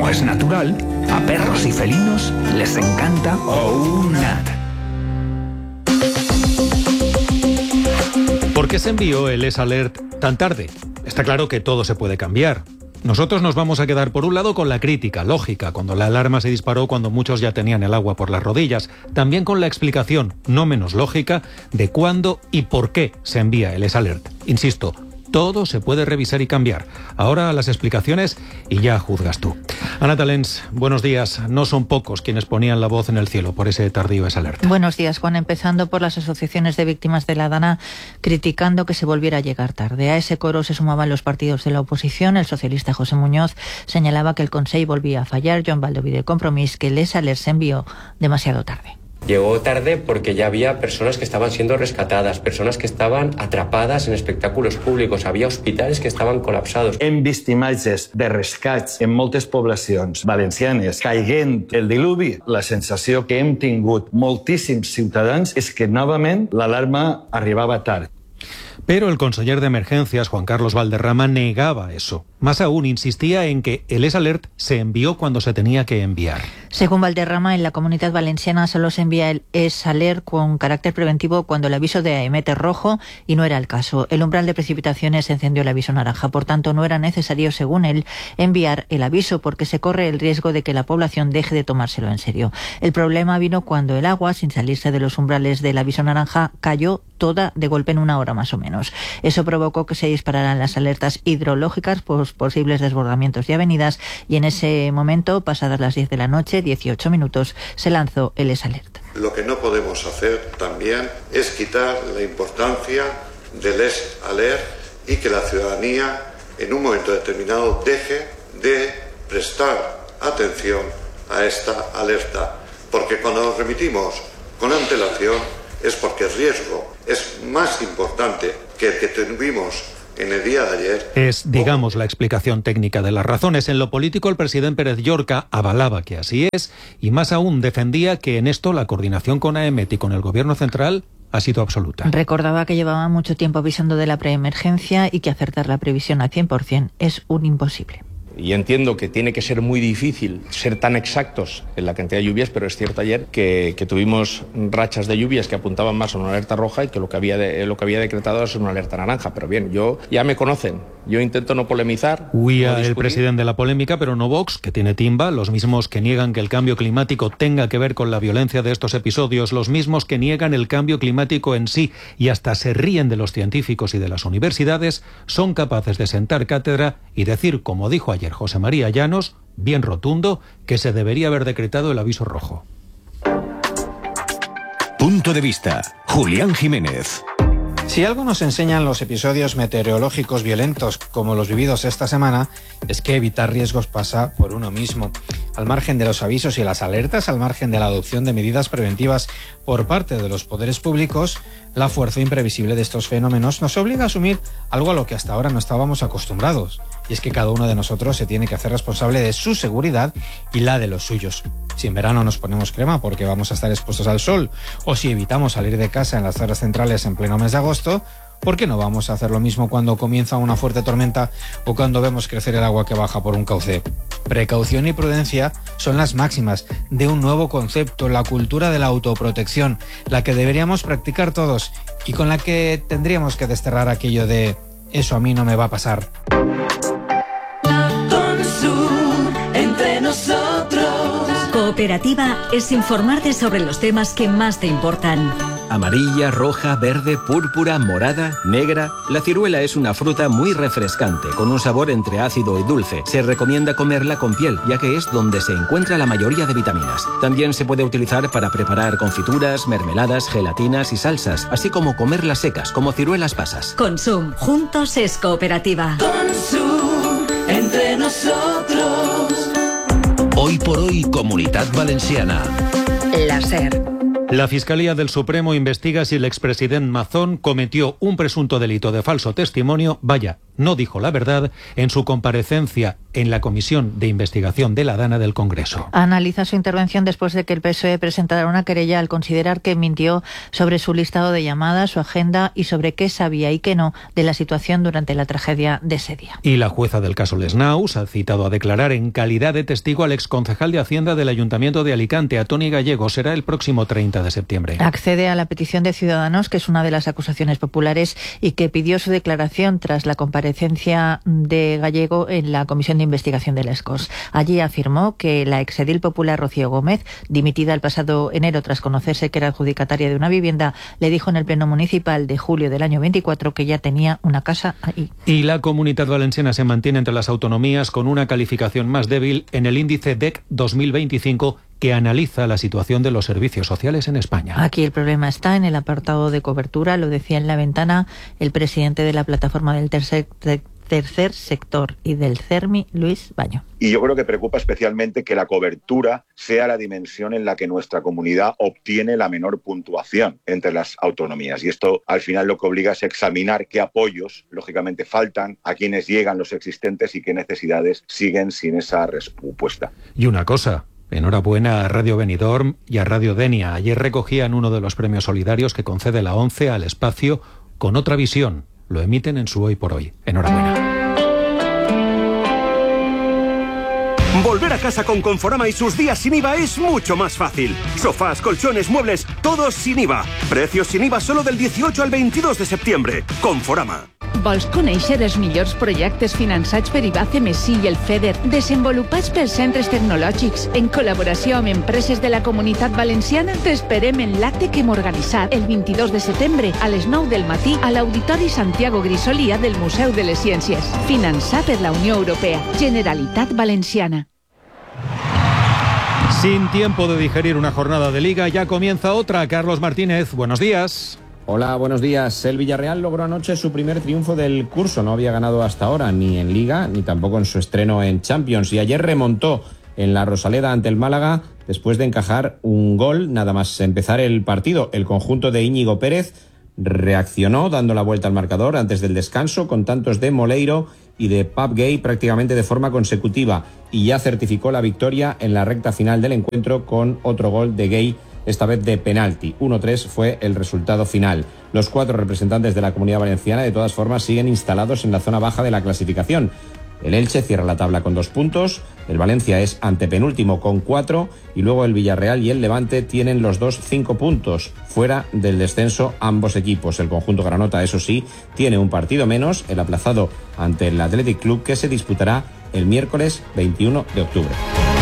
como es natural, a perros y felinos les encanta OUNAT. ¿Por qué se envió el S-Alert tan tarde? Está claro que todo se puede cambiar. Nosotros nos vamos a quedar por un lado con la crítica lógica, cuando la alarma se disparó cuando muchos ya tenían el agua por las rodillas. También con la explicación, no menos lógica, de cuándo y por qué se envía el S-Alert. Insisto, todo se puede revisar y cambiar. Ahora las explicaciones y ya juzgas tú. Ana Talens, buenos días. No son pocos quienes ponían la voz en el cielo por ese tardío S-Alert. Buenos días, Juan. Empezando por las asociaciones de víctimas de la Dana, criticando que se volviera a llegar tarde. A ese coro se sumaban los partidos de la oposición. El socialista José Muñoz señalaba que el Consell volvía a fallar. Joan Baldoví de Compromís, que el S-Alert se envió demasiado tarde. Llegó tarde porque ya había personas que estaban siendo rescatadas, personas que estaban atrapadas en espectáculos públicos, había hospitals que estaven colapsados. Hem vist imatges de rescats en moltes poblacions valencianes caiguent el diluvi. La sensació que hem tingut moltíssims ciutadans és que novament l'alarma arribava tard. Pero el conseller de Emergencias, Juan Carlos Valderrama, negaba eso. Más aún, insistía en que el S-Alert se envió cuando se tenía que enviar. Según Valderrama, en la Comunitat Valenciana solo se envía el S-Alert con carácter preventivo cuando el aviso de AEMET es rojo, y no era el caso. El umbral de precipitaciones encendió el aviso naranja. Por tanto, no era necesario, según él, enviar el aviso porque se corre el riesgo de que la población deje de tomárselo en serio. El problema vino cuando el agua, sin salirse de los umbrales del aviso naranja, cayó toda de golpe en una hora más o menos. Eso provocó que se dispararan las alertas hidrológicas por posibles desbordamientos de avenidas, y en ese momento, pasadas las 10 de la noche, 18 minutos, se lanzó el S-Alert. Lo que no podemos hacer también es quitar la importancia del S-Alert y que la ciudadanía en un momento determinado deje de prestar atención a esta alerta, porque cuando nos remitimos con antelación es porque el riesgo es más importante que el que tuvimos en el día de ayer. Es, digamos, la explicación técnica de las razones. En lo político, el presidente Pérez Llorca avalaba que así es, y más aún defendía que en esto la coordinación con AEMET y con el Gobierno central ha sido absoluta. Recordaba que llevaba mucho tiempo avisando de la preemergencia y que acertar la previsión al 100% es un imposible. Y entiendo que tiene que ser muy difícil ser tan exactos en la cantidad de lluvias, pero es cierto ayer que tuvimos rachas de lluvias que apuntaban más a una alerta roja y que lo que había decretado es una alerta naranja. Pero bien, ya me conocen, yo intento no polemizar. Huía el presidente de la polémica, pero no Vox, que tiene timba, los mismos que niegan que el cambio climático tenga que ver con la violencia de estos episodios, los mismos que niegan el cambio climático en sí y hasta se ríen de los científicos y de las universidades, son capaces de sentar cátedra y decir, como dijo ayer José María Llanos, bien rotundo, que se debería haber decretado el aviso rojo. Punto de vista. Julián Jiménez. Si algo nos enseñan los episodios meteorológicos violentos como los vividos esta semana, es que evitar riesgos pasa por uno mismo. Al margen de los avisos y las alertas, al margen de la adopción de medidas preventivas por parte de los poderes públicos, la fuerza imprevisible de estos fenómenos nos obliga a asumir algo a lo que hasta ahora no estábamos acostumbrados. Y es que cada uno de nosotros se tiene que hacer responsable de su seguridad y la de los suyos. Si en verano nos ponemos crema porque vamos a estar expuestos al sol, o si evitamos salir de casa en las zonas centrales en pleno mes de agosto, ¿por qué no vamos a hacer lo mismo cuando comienza una fuerte tormenta o cuando vemos crecer el agua que baja por un cauce? Precaución y prudencia son las máximas de un nuevo concepto, la cultura de la autoprotección, la que deberíamos practicar todos y con la que tendríamos que desterrar aquello de «eso a mí no me va a pasar». Entre nosotros. Cooperativa es informarte sobre los temas que más te importan. Amarilla, roja, verde, púrpura, morada, negra. La ciruela es una fruta muy refrescante, con un sabor entre ácido y dulce. Se recomienda comerla con piel, ya que es donde se encuentra la mayoría de vitaminas. También se puede utilizar para preparar confituras, mermeladas, gelatinas y salsas, así como comerlas secas, como ciruelas pasas. Consum, juntos es cooperativa. Consum, entre nosotros. Hoy por hoy, Comunitat Valenciana. La SER. La Fiscalía del Supremo investiga si el expresidente Mazón cometió un presunto delito de falso testimonio, vaya, no dijo la verdad en su comparecencia en la Comisión de Investigación de la DANA del Congreso. Analiza su intervención después de que el PSOE presentara una querella al considerar que mintió sobre su listado de llamadas, su agenda y sobre qué sabía y qué no de la situación durante la tragedia de ese día. Y la jueza del caso Lesnaus ha citado a declarar en calidad de testigo al exconcejal de Hacienda del Ayuntamiento de Alicante, a Toni Gallego. Será el próximo 30 de septiembre. Accede a la petición de Ciudadanos, que es una de las acusaciones populares y que pidió su declaración tras la comparecencia de Gallego en la Comisión de Investigación del ESCOS. Allí afirmó que la exedil popular Rocío Gómez, dimitida el pasado enero tras conocerse que era adjudicataria de una vivienda, le dijo en el Pleno Municipal de julio del año 24 que ya tenía una casa ahí. Y la Comunidad Valenciana se mantiene entre las autonomías con una calificación más débil en el índice DEC 2025, que analiza la situación de los servicios sociales en España. Aquí el problema está en el apartado de cobertura, lo decía en La Ventana el presidente de la plataforma del tercer sector y del CERMI, Luis Baño. Y yo creo que preocupa especialmente que la cobertura sea la dimensión en la que nuestra comunidad obtiene la menor puntuación entre las autonomías. Y esto al final lo que obliga es examinar qué apoyos, lógicamente, faltan, a quienes llegan los existentes y qué necesidades siguen sin esa respuesta. Y una cosa. Enhorabuena a Radio Benidorm y a Radio Denia. Ayer recogían uno de los premios solidarios que concede la ONCE al espacio con otra visión. Lo emiten en su Hoy por Hoy. Enhorabuena. Volver a casa con Conforama y sus días sin IVA es mucho más fácil. Sofás, colchones, muebles, todos sin IVA. Precios sin IVA solo del 18 al 22 de septiembre. Conforama. Vols conèixer els millors projectes finançats per IBACE, Messi i el FEDER, desenvolupats pels centres tecnològics, en col·laboració amb empreses de la Comunitat Valenciana? T'esperem en l'acte que hem organitzat el 22 de setembre a les 9 del matí a l'Auditori Santiago Grisolia del Museu de les Ciències. Finançat per la Unió Europea. Generalitat Valenciana. Sin tiempo de digerir una jornada de Liga, ya comienza otra. Carlos Martínez, buenos días. Hola, buenos días. El Villarreal logró anoche su primer triunfo del curso. No había ganado hasta ahora ni en Liga ni tampoco en su estreno en Champions. Y ayer remontó en la Rosaleda ante el Málaga después de encajar un gol nada más empezar el partido. El conjunto de Íñigo Pérez reaccionó dando la vuelta al marcador antes del descanso con tantos de Moleiro y de Pape Gay prácticamente de forma consecutiva. Y ya certificó la victoria en la recta final del encuentro con otro gol de Gay, esta vez de penalti. 1-3 fue el resultado final. Los 4 representantes de la Comunidad Valenciana de todas formas siguen instalados en la zona baja de la clasificación. El Elche cierra la tabla con 2 puntos, el Valencia es antepenúltimo con 4 y luego el Villarreal y el Levante tienen los dos 5 puntos, fuera del descenso ambos equipos. El conjunto granota, eso sí, tiene un partido menos, el aplazado ante el Athletic Club, que se disputará el miércoles 21 de octubre.